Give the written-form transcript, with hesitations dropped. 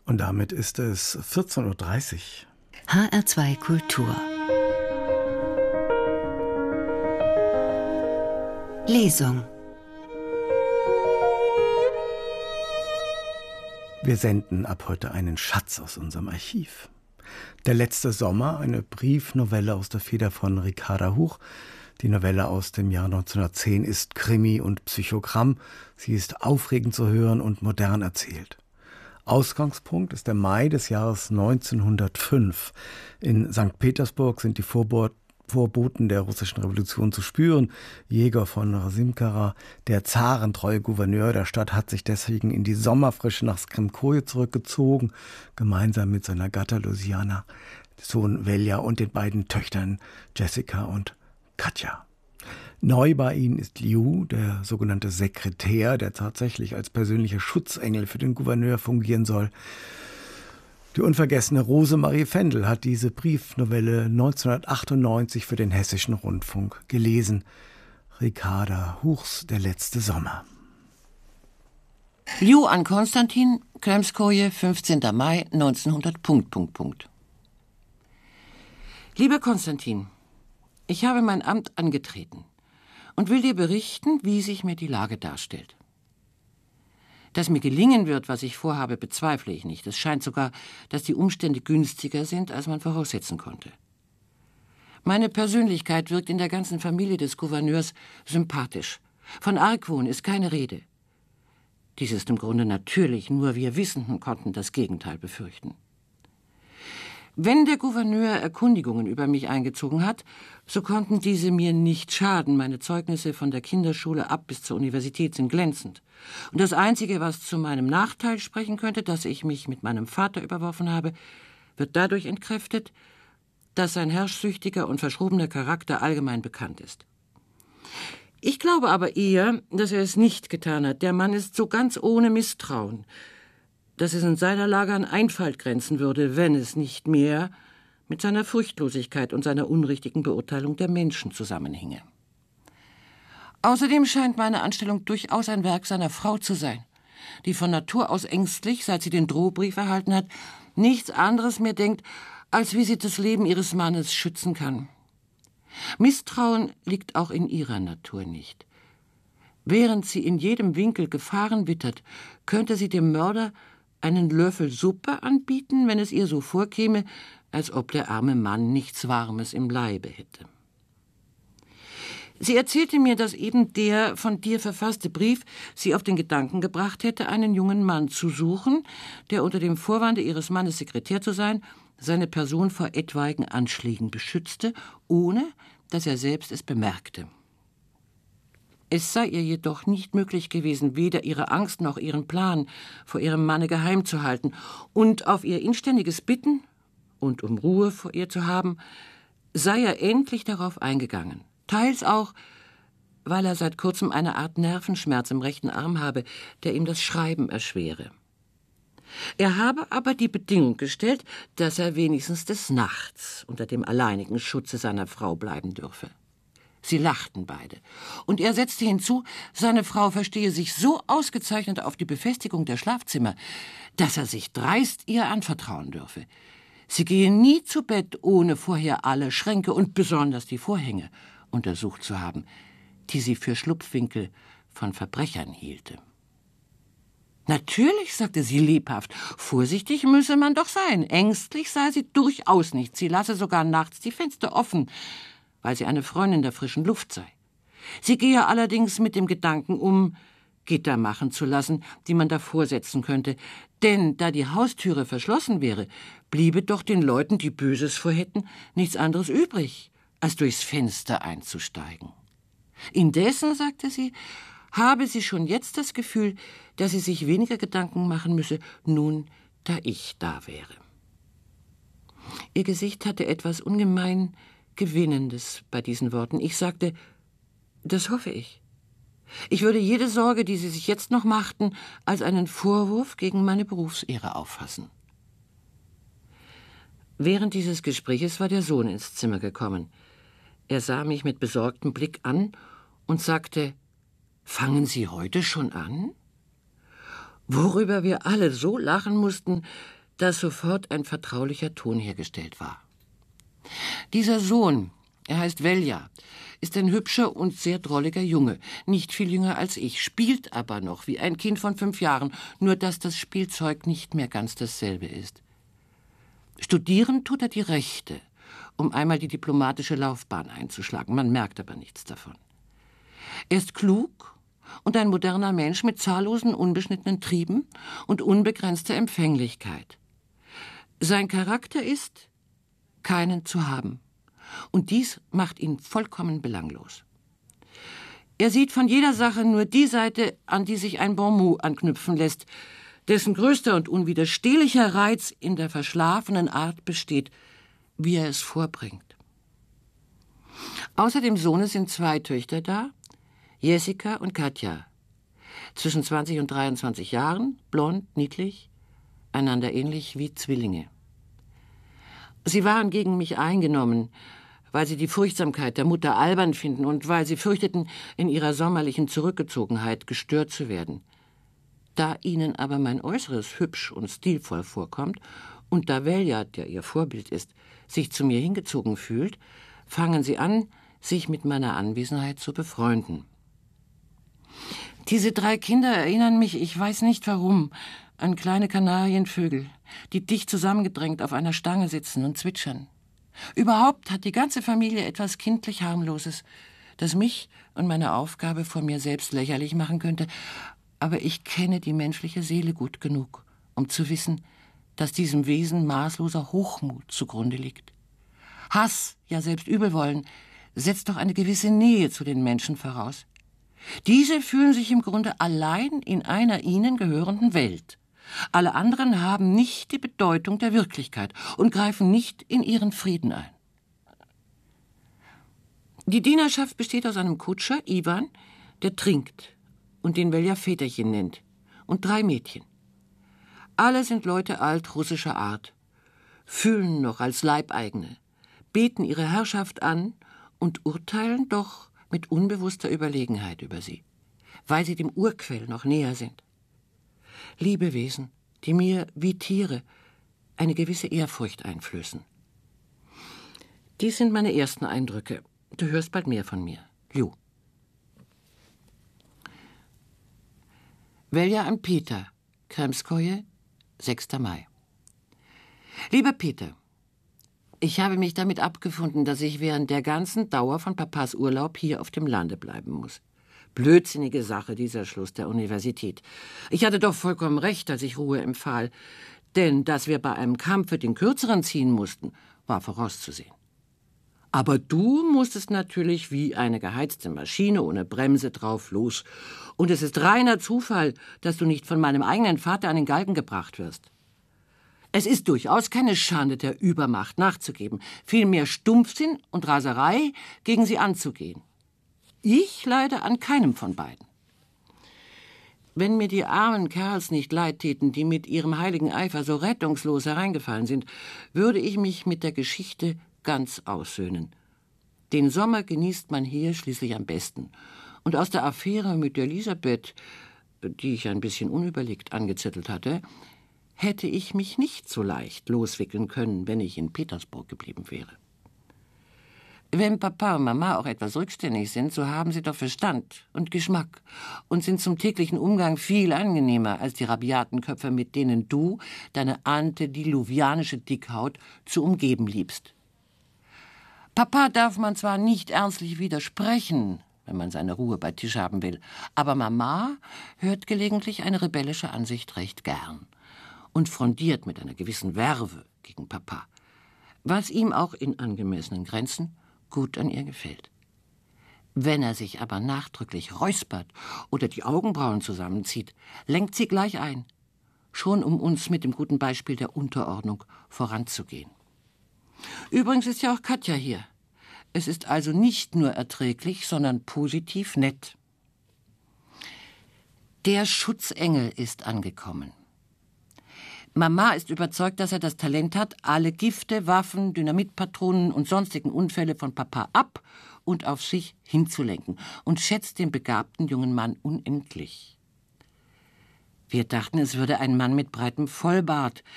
Und damit ist es 14:30 Uhr. HR2 Kultur. Lesung. Wir senden ab heute einen Schatz aus unserem Archiv. Der letzte Sommer, eine Briefnovelle aus der Feder von Ricarda Huch. Die Novelle aus dem Jahr 1910 ist Krimi und Psychogramm. Sie ist aufregend zu hören und modern erzählt. Ausgangspunkt ist der Mai des Jahres 1905. In St. Petersburg sind die Vorboten der russischen Revolution zu spüren. Jäger von Rasimkara, der zarentreue Gouverneur der Stadt, hat sich deswegen in die Sommerfrische nach Skrimkoje zurückgezogen, gemeinsam mit seiner Gattin Luciana, Sohn Velja und den beiden Töchtern Jessica und Katja. Neu bei ihnen ist Liu, der sogenannte Sekretär, der tatsächlich als persönlicher Schutzengel für den Gouverneur fungieren soll. Die unvergessene Rosemarie Fendel hat diese Briefnovelle 1998 für den Hessischen Rundfunk gelesen. Ricarda Huchs Der letzte Sommer. Liu an Konstantin, Kremskoje, 15. Mai 1900. Lieber Konstantin, ich habe mein Amt angetreten und will dir berichten, wie sich mir die Lage darstellt. Dass mir gelingen wird, was ich vorhabe, bezweifle ich nicht. Es scheint sogar, dass die Umstände günstiger sind, als man voraussetzen konnte. Meine Persönlichkeit wirkt in der ganzen Familie des Gouverneurs sympathisch. Von Argwohn ist keine Rede. Dies ist im Grunde natürlich, nur wir Wissenden konnten das Gegenteil befürchten. Wenn der Gouverneur Erkundigungen über mich eingezogen hat, so konnten diese mir nicht schaden. Meine Zeugnisse von der Kinderschule ab bis zur Universität sind glänzend. Und das Einzige, was zu meinem Nachteil sprechen könnte, dass ich mich mit meinem Vater überworfen habe, wird dadurch entkräftet, dass sein herrschsüchtiger und verschrobener Charakter allgemein bekannt ist. Ich glaube aber eher, dass er es nicht getan hat. Der Mann ist so ganz ohne Misstrauen, dass es in seiner Lage an Einfalt grenzen würde, wenn es nicht mehr mit seiner Furchtlosigkeit und seiner unrichtigen Beurteilung der Menschen zusammenhinge. Außerdem scheint meine Anstellung durchaus ein Werk seiner Frau zu sein, die von Natur aus ängstlich, seit sie den Drohbrief erhalten hat, nichts anderes mehr denkt, als wie sie das Leben ihres Mannes schützen kann. Misstrauen liegt auch in ihrer Natur nicht. Während sie in jedem Winkel Gefahren wittert, könnte sie dem Mörder einen Löffel Suppe anbieten, wenn es ihr so vorkäme, als ob der arme Mann nichts Warmes im Leibe hätte. Sie erzählte mir, dass eben der von dir verfasste Brief sie auf den Gedanken gebracht hätte, einen jungen Mann zu suchen, der unter dem Vorwande ihres Mannes Sekretär zu sein, seine Person vor etwaigen Anschlägen beschützte, ohne dass er selbst es bemerkte. Es sei ihr jedoch nicht möglich gewesen, weder ihre Angst noch ihren Plan vor ihrem Manne geheim zu halten, und auf ihr inständiges Bitten und um Ruhe vor ihr zu haben, sei er endlich darauf eingegangen. Teils auch, weil er seit kurzem eine Art Nervenschmerz im rechten Arm habe, der ihm das Schreiben erschwere. Er habe aber die Bedingung gestellt, dass er wenigstens des Nachts unter dem alleinigen Schutze seiner Frau bleiben dürfe. Sie lachten beide, und er setzte hinzu, seine Frau verstehe sich so ausgezeichnet auf die Befestigung der Schlafzimmer, dass er sich dreist ihr anvertrauen dürfe. Sie gehe nie zu Bett, ohne vorher alle Schränke und besonders die Vorhänge untersucht zu haben, die sie für Schlupfwinkel von Verbrechern hielte. Natürlich, sagte sie lebhaft, vorsichtig müsse man doch sein. Ängstlich sei sie durchaus nicht. Sie lasse sogar nachts die Fenster offen, weil sie eine Freundin der frischen Luft sei. Sie gehe allerdings mit dem Gedanken um, Gitter machen zu lassen, die man davor setzen könnte. Denn da die Haustüre verschlossen wäre, bliebe doch den Leuten, die Böses vorhätten, nichts anderes übrig, als durchs Fenster einzusteigen. Indessen, sagte sie, habe sie schon jetzt das Gefühl, dass sie sich weniger Gedanken machen müsse, nun, da ich da wäre. Ihr Gesicht hatte etwas ungemein Gewinnendes bei diesen Worten. Ich sagte, das hoffe ich. Ich würde jede Sorge, die Sie sich jetzt noch machten, als einen Vorwurf gegen meine Berufsehre auffassen. Während dieses Gespräches war der Sohn ins Zimmer gekommen. Er sah mich mit besorgtem Blick an und sagte, »Fangen Sie heute schon an?« Worüber wir alle so lachen mussten, dass sofort ein vertraulicher Ton hergestellt war. Dieser Sohn, er heißt Velja, ist ein hübscher und sehr drolliger Junge, nicht viel jünger als ich, spielt aber noch wie ein Kind von 5 Jahren, nur dass das Spielzeug nicht mehr ganz dasselbe ist. Studieren tut er die Rechte, um einmal die diplomatische Laufbahn einzuschlagen, man merkt aber nichts davon. Er ist klug und ein moderner Mensch mit zahllosen unbeschnittenen Trieben und unbegrenzter Empfänglichkeit. Sein Charakter ist, keinen zu haben. Und dies macht ihn vollkommen belanglos. Er sieht von jeder Sache nur die Seite, an die sich ein Bon mot anknüpfen lässt, dessen größter und unwiderstehlicher Reiz in der verschlafenen Art besteht, wie er es vorbringt. Außer dem Sohne sind 2 Töchter da, Jessica und Katja, zwischen 20 und 23 Jahren, blond, niedlich, einander ähnlich wie Zwillinge. Sie waren gegen mich eingenommen, weil sie die Furchtsamkeit der Mutter albern finden und weil sie fürchteten, in ihrer sommerlichen Zurückgezogenheit gestört zu werden. Da ihnen aber mein Äußeres hübsch und stilvoll vorkommt und da Velja, der ihr Vorbild ist, sich zu mir hingezogen fühlt, fangen sie an, sich mit meiner Anwesenheit zu befreunden. Diese 3 Kinder erinnern mich, ich weiß nicht warum, an kleine Kanarienvögel, die dicht zusammengedrängt auf einer Stange sitzen und zwitschern. Überhaupt hat die ganze Familie etwas kindlich Harmloses, das mich und meine Aufgabe vor mir selbst lächerlich machen könnte, aber ich kenne die menschliche Seele gut genug, um zu wissen, dass diesem Wesen maßloser Hochmut zugrunde liegt. Hass, ja selbst Übelwollen, setzt doch eine gewisse Nähe zu den Menschen voraus. Diese fühlen sich im Grunde allein in einer ihnen gehörenden Welt. Alle anderen haben nicht die Bedeutung der Wirklichkeit und greifen nicht in ihren Frieden ein. Die Dienerschaft besteht aus einem Kutscher, Iwan, der trinkt und den Velja Väterchen nennt, und 3 Mädchen. Alle sind Leute altrussischer Art, fühlen noch als Leibeigene, beten ihre Herrschaft an und urteilen doch mit unbewusster Überlegenheit über sie, weil sie dem Urquell noch näher sind. Lebewesen, die mir wie Tiere eine gewisse Ehrfurcht einflößen. Dies sind meine ersten Eindrücke. Du hörst bald mehr von mir. Lju. Velja an Peter, Kremskoje, 6. Mai. Lieber Peter, ich habe mich damit abgefunden, dass ich während der ganzen Dauer von Papas Urlaub hier auf dem Lande bleiben muss. Blödsinnige Sache, dieser Schluss der Universität. Ich hatte doch vollkommen recht, als ich Ruhe empfahl. Denn dass wir bei einem Kampfe den Kürzeren ziehen mussten, war vorauszusehen. Aber du musstest natürlich wie eine geheizte Maschine ohne Bremse drauf los. Und es ist reiner Zufall, dass du nicht von meinem eigenen Vater an den Galgen gebracht wirst. Es ist durchaus keine Schande, der Übermacht nachzugeben, vielmehr Stumpfsinn und Raserei, gegen sie anzugehen. Ich leide an keinem von beiden. Wenn mir die armen Kerls nicht leid täten, die mit ihrem heiligen Eifer so rettungslos hereingefallen sind, würde ich mich mit der Geschichte ganz aussöhnen. Den Sommer genießt man hier schließlich am besten. Und aus der Affäre mit Elisabeth, die ich ein bisschen unüberlegt angezettelt hatte, hätte ich mich nicht so leicht loswickeln können, wenn ich in Petersburg geblieben wäre. Wenn Papa und Mama auch etwas rückständig sind, so haben sie doch Verstand und Geschmack und sind zum täglichen Umgang viel angenehmer als die rabiaten Köpfe, mit denen du deine antediluvianische Dickhaut zu umgeben liebst. Papa darf man zwar nicht ernstlich widersprechen, wenn man seine Ruhe bei Tisch haben will, aber Mama hört gelegentlich eine rebellische Ansicht recht gern und frondiert mit einer gewissen Verve gegen Papa, was ihm auch in angemessenen Grenzen gut an ihr gefällt. Wenn er sich aber nachdrücklich räuspert oder die Augenbrauen zusammenzieht, lenkt sie gleich ein, schon um uns mit dem guten Beispiel der Unterordnung voranzugehen. Übrigens ist ja auch Katja hier. Es ist also nicht nur erträglich, sondern positiv nett. Der Schutzengel ist angekommen. Mama ist überzeugt, dass er das Talent hat, alle Gifte, Waffen, Dynamitpatronen und sonstigen Unfälle von Papa ab und auf sich hinzulenken und schätzt den begabten jungen Mann unendlich. Wir dachten, es würde ein Mann mit breitem Vollbart,